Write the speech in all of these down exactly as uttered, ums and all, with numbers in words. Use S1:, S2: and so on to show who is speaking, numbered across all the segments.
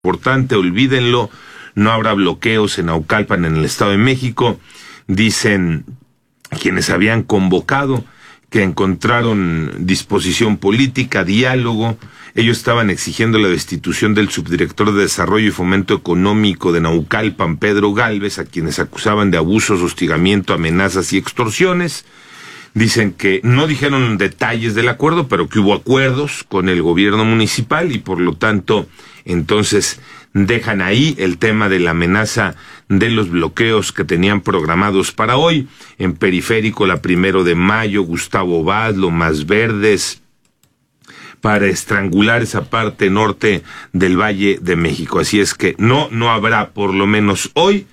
S1: importante, olvídenlo, no habrá bloqueos en Naucalpan, en el Estado de México. Dicen quienes habían convocado que encontraron disposición política, diálogo. Ellos estaban exigiendo la destitución del subdirector de Desarrollo y Fomento Económico de Naucalpan, Pedro Gálvez, a quienes acusaban de abusos, hostigamiento, amenazas y extorsiones. Dicen que no dijeron detalles del acuerdo, pero que hubo acuerdos con el gobierno municipal y por lo tanto, entonces, dejan ahí el tema de la amenaza de los bloqueos que tenían programados para hoy. En Periférico, la Primero de Mayo, Gustavo Vaz, Lomas Verdes, para estrangular esa parte norte del Valle de México. Así es que no, no habrá, por lo menos hoy,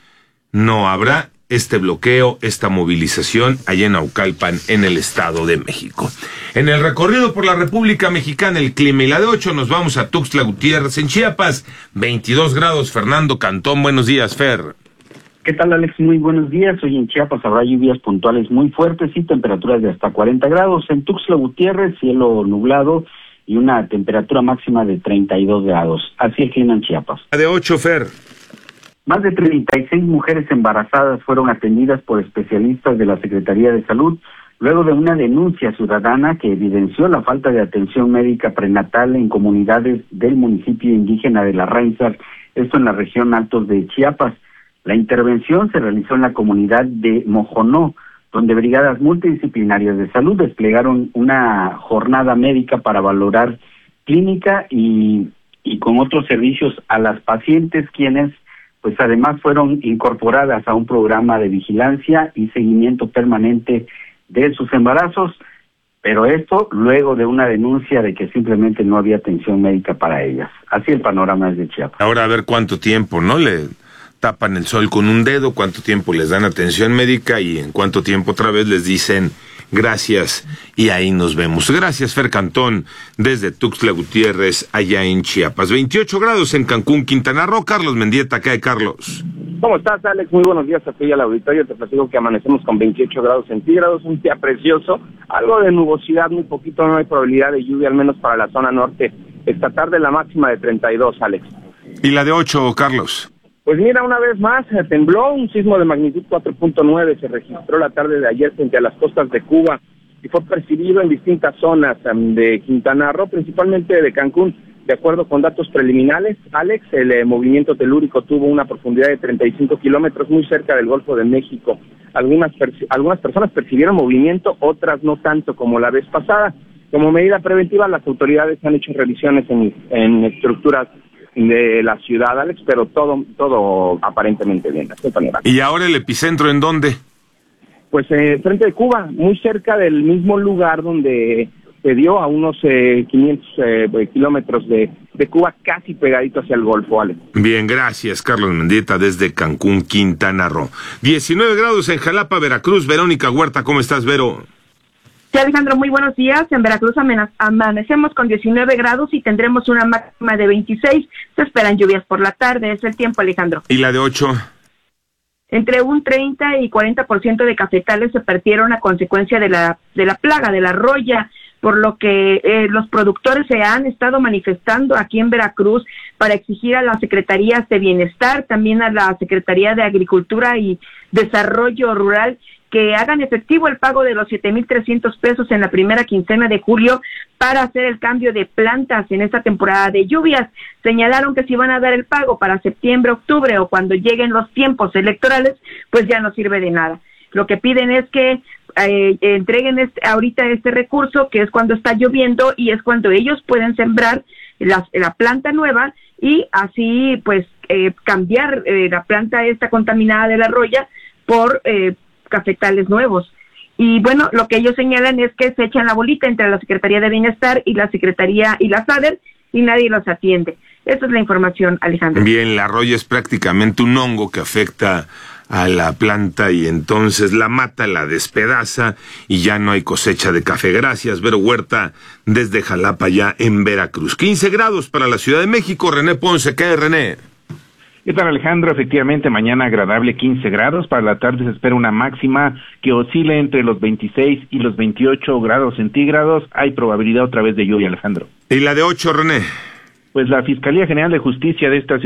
S1: no habrá este bloqueo, esta movilización allá en Naucalpan, en el Estado de México. En el recorrido por la República Mexicana, el clima y la de ocho, nos vamos a Tuxtla Gutiérrez, en Chiapas, veintidós grados. Fernando Cantón, buenos días, Fer.
S2: ¿Qué tal, Alex? Muy buenos días. Hoy en Chiapas habrá lluvias puntuales muy fuertes y temperaturas de hasta cuarenta grados. En Tuxtla Gutiérrez, cielo nublado y una temperatura máxima de treinta y dos grados. Así el clima en Chiapas.
S1: La de ocho, Fer.
S2: Más de treinta y seis mujeres embarazadas fueron atendidas por especialistas de la Secretaría de Salud luego de una denuncia ciudadana que evidenció la falta de atención médica prenatal en comunidades del municipio indígena de La Ráizar, esto en la región Altos de Chiapas. La intervención se realizó en la comunidad de Mojonó, donde brigadas multidisciplinarias de salud desplegaron una jornada médica para valorar clínica y, y con otros servicios a las pacientes, quienes pues además fueron incorporadas a un programa de vigilancia y seguimiento permanente de sus embarazos, pero esto luego de una denuncia de que simplemente no había atención médica para ellas. Así el panorama es de Chiapas.
S1: Ahora a ver cuánto tiempo, ¿no? Le tapan el sol con un dedo, cuánto tiempo les dan atención médica y en cuánto tiempo otra vez les dicen gracias y ahí nos vemos. Gracias, Fer Cantón, desde Tuxtla Gutiérrez, allá en Chiapas. veintiocho grados en Cancún, Quintana Roo. Carlos Mendieta, ¿qué hay, Carlos?
S3: ¿Cómo estás, Alex? Muy buenos días a ti y al auditorio. Te platico que amanecemos con veintiocho grados centígrados, un día precioso, algo de nubosidad, muy poquito, no hay probabilidad de lluvia, al menos para la zona norte. Esta tarde la máxima de treinta y dos, Alex.
S1: ¿Y la de ocho, Carlos?
S3: Pues mira, una vez más, eh, tembló, un sismo de magnitud cuatro punto nueve, se registró la tarde de ayer frente a las costas de Cuba y fue percibido en distintas zonas um, de Quintana Roo, principalmente de Cancún. De acuerdo con datos preliminares, Alex, el eh, movimiento telúrico tuvo una profundidad de treinta y cinco kilómetros muy cerca del Golfo de México. Algunas, perci- algunas personas percibieron movimiento, otras no tanto como la vez pasada. Como medida preventiva, las autoridades han hecho revisiones en, en estructuras de la ciudad, Alex, pero todo todo aparentemente bien.
S1: ¿Y ahora el epicentro en dónde?
S3: Pues eh, frente de Cuba, muy cerca del mismo lugar donde se dio, a unos eh, quinientos eh, kilómetros de, de Cuba, casi pegadito hacia el Golfo, Alex.
S1: Bien, gracias, Carlos Mendieta, desde Cancún, Quintana Roo. diecinueve grados en Jalapa, Veracruz. Verónica Huerta, ¿cómo estás, Vero?
S4: Sí, Alejandro, muy buenos días. En Veracruz amena- amanecemos con diecinueve grados y tendremos una máxima de veintiséis. Se esperan lluvias por la tarde. Es el tiempo, Alejandro.
S1: ¿Y la de ocho?
S4: Entre un treinta y cuarenta por ciento de cafetales se perdieron a consecuencia de la de la plaga de la roya, por lo que eh, los productores se han estado manifestando aquí en Veracruz para exigir a las secretarías de Bienestar, también a la Secretaría de Agricultura y Desarrollo Rural, que hagan efectivo el pago de los siete mil trescientos pesos en la primera quincena de julio para hacer el cambio de plantas en esta temporada de lluvias. Señalaron que si van a dar el pago para septiembre, octubre o cuando lleguen los tiempos electorales, pues ya no sirve de nada. Lo que piden es que eh, entreguen este, ahorita este recurso, que es cuando está lloviendo y es cuando ellos pueden sembrar la, la planta nueva y así pues eh, cambiar eh, la planta esta contaminada de la roya por eh, cafetales nuevos. Y bueno, lo que ellos señalan es que se echan la bolita entre la Secretaría de Bienestar y la Secretaría y la SADER y nadie los atiende. Esa es la información, Alejandro.
S1: Bien, la roya es prácticamente un hongo que afecta a la planta y entonces la mata, la despedaza y ya no hay cosecha de café. Gracias, Vero Huerta, desde Jalapa, ya en Veracruz. quince grados para la Ciudad de México. René Ponce, ¿qué hay, René?
S5: ¿Qué tal, Alejandro? Efectivamente, mañana agradable quince grados, para la tarde se espera una máxima que oscile entre los veintiséis y los veintiocho grados centígrados, hay probabilidad otra vez de lluvia, Alejandro.
S1: ¿Y la de ocho, René?
S5: pues la Fiscalía General de Justicia de esta